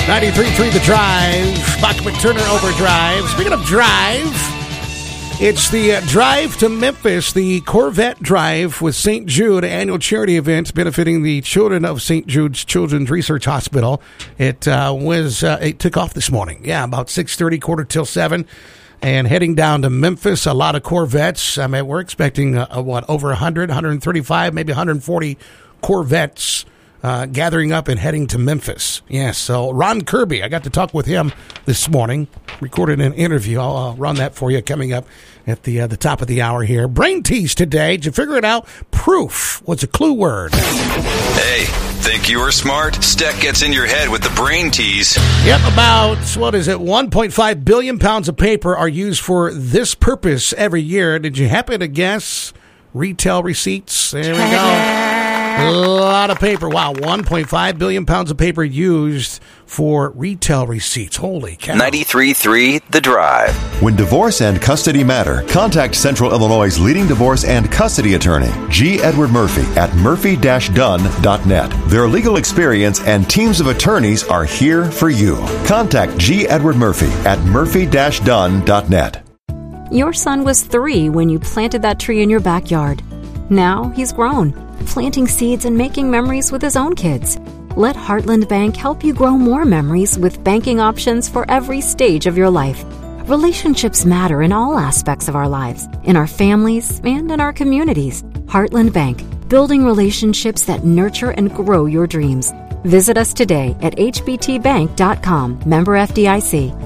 93.3 The Drive. Buck McTurner Overdrive. Speaking of drive, it's the drive to Memphis, the Corvette Drive with St. Jude annual charity event benefiting the children of St. Jude's Children's Research Hospital. It took off this morning. Yeah, about 6:30, quarter till 7. And heading down to Memphis, a lot of Corvettes. I mean, we're expecting, over 100, 135, maybe 140 Corvettes gathering up and heading to Memphis. Yes, so Ron Kirby, I got to talk with him this morning, recorded an interview. I'll run that for you coming up at the top of the hour here. Brain tease today. Did you figure it out? Proof was a clue word. Hey, think you were smart? Steck gets in your head with the brain tease. Yep, about, 1.5 billion pounds of paper are used for this purpose every year. Did you happen to guess retail receipts? There we go. A lot of paper. Wow, 1.5 billion pounds of paper used for retail receipts. Holy cow. 93.3 The Drive. When divorce and custody matter, contact Central Illinois' leading divorce and custody attorney, G. Edward Murphy, at murphy-dunn.net. Their legal experience and teams of attorneys are here for you. Contact G. Edward Murphy at murphy-dunn.net. Your son was 3 when you planted that tree in your backyard. Now he's grown, planting seeds and making memories with his own kids. Let Heartland Bank help you grow more memories with banking options for every stage of your life. Relationships matter in all aspects of our lives, in our families and in our communities. Heartland Bank, building relationships that nurture and grow your dreams. Visit us today at hbtbank.com, member FDIC.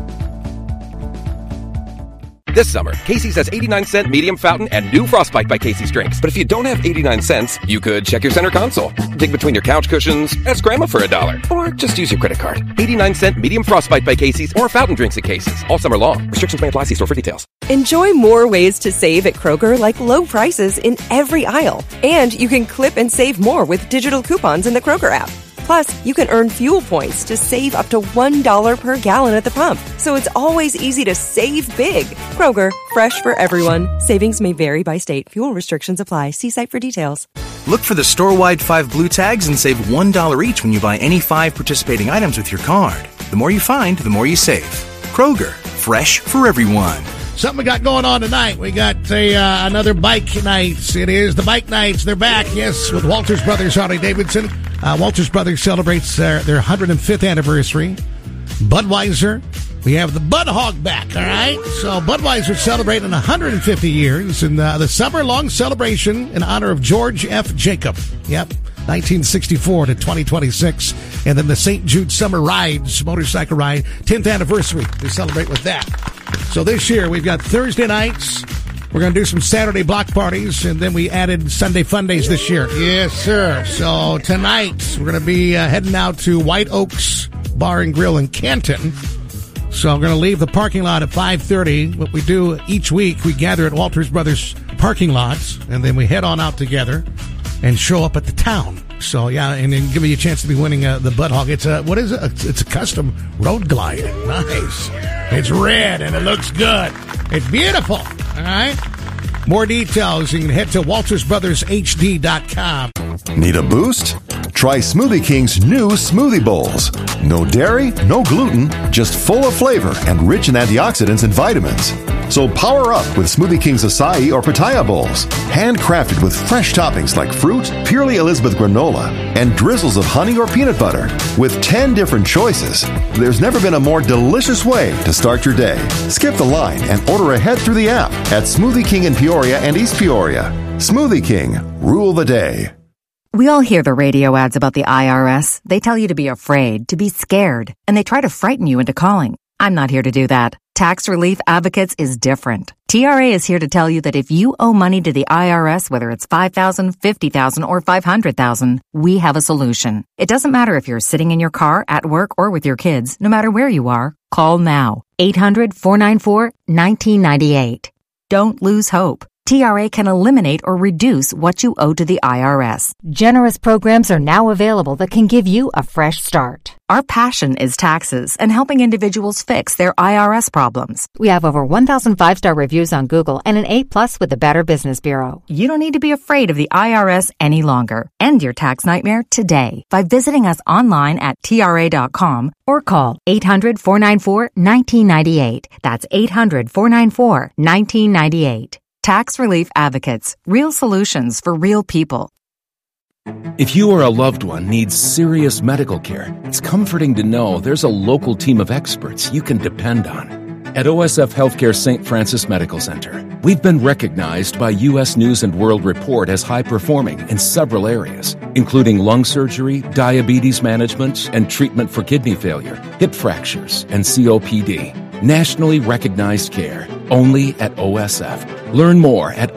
This summer, Casey's has 89-cent medium fountain and new Frostbite by Casey's drinks. But if you don't have 89 cents, you could check your center console, dig between your couch cushions, ask Grandma for $1, or just use your credit card. 89-cent medium Frostbite by Casey's or fountain drinks at Casey's. All summer long. Restrictions may apply. See store for details. Enjoy more ways to save at Kroger, like low prices in every aisle. And you can clip and save more with digital coupons in the Kroger app. Plus, you can earn fuel points to save up to $1 per gallon at the pump. So it's always easy to save big. Kroger, fresh for everyone. Savings may vary by state. Fuel restrictions apply. See site for details. Look for the store-wide 5 blue tags and save $1 each when you buy any 5 participating items with your card. The more you find, the more you save. Kroger, fresh for everyone. Something we got going on tonight. We got another bike nights. It is the bike nights. They're back, yes, with Walters Brothers Harley Davidson. Walters Brothers celebrates their 105th anniversary. Budweiser, we have the Bud Hog back, all right? So Budweiser celebrating 150 years in the summer-long celebration in honor of George F. Jacob. Yep, 1964 to 2026. And then the St. Jude Summer Rides, motorcycle ride, 10th anniversary to celebrate with that. So this year, we've got Thursday nights. We're going to do some Saturday block parties, and then we added Sunday Fun Days this year. Yes, sir. So tonight, we're going to be heading out to White Oaks Bar and Grill in Canton. So I'm going to leave the parking lot at 5:30. What we do each week, we gather at Walters Brothers parking lots, and then we head on out together and show up at the town. So, yeah, and then give me a chance to be winning the Bud Hog. It's a custom road glide. Nice. It's red, and it looks good. It's beautiful. All right? More details, you can head to WaltersBrothersHD.com. Need a boost? Try Smoothie King's new smoothie bowls. No dairy, no gluten, just full of flavor and rich in antioxidants and vitamins. So power up with Smoothie King's acai or pitaya bowls. Handcrafted with fresh toppings like fruit, Purely Elizabeth granola, and drizzles of honey or peanut butter. With 10 different choices, there's never been a more delicious way to start your day. Skip the line and order ahead through the app at Smoothie King in Peoria and East Peoria. Smoothie King, rule the day. We all hear the radio ads about the IRS. They tell you to be afraid, to be scared, and they try to frighten you into calling. I'm not here to do that. Tax Relief Advocates is different. TRA is here to tell you that if you owe money to the IRS, whether it's $5,000, $50,000, or $500,000, we have a solution. It doesn't matter if you're sitting in your car, at work, or with your kids. No matter where you are, call now. 800-494-1998. Don't lose hope. TRA can eliminate or reduce what you owe to the IRS. Generous programs are now available that can give you a fresh start. Our passion is taxes and helping individuals fix their IRS problems. We have over 1,000 5-star reviews on Google and an A+ with the Better Business Bureau. You don't need to be afraid of the IRS any longer. End your tax nightmare today by visiting us online at TRA.com or call 800-494-1998. That's 800-494-1998. Tax Relief Advocates. Real solutions for real people. If you or a loved one needs serious medical care, it's comforting to know there's a local team of experts you can depend on. At OSF Healthcare St. Francis Medical Center, we've been recognized by U.S. News & World Report as high-performing in several areas, including lung surgery, diabetes management, and treatment for kidney failure, hip fractures, and COPD. Nationally recognized care, only at OSF. Learn more at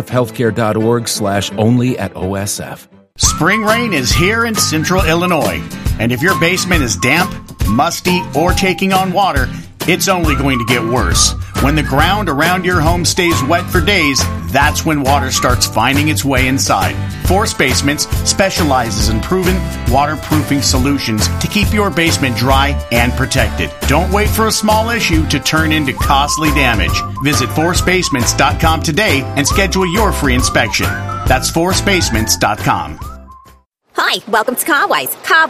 osfhealthcare.org/only@OSF. Spring rain is here in central Illinois, and if your basement is damp, musty, or taking on water, it's only going to get worse. When the ground around your home stays wet for days, that's when water starts finding its way inside. Force Basements specializes in proven waterproofing solutions to keep your basement dry and protected. Don't wait for a small issue to turn into costly damage. Visit forcebasements.com today and schedule your free inspection. That's forcebasements.com. Hi, welcome to Carwise.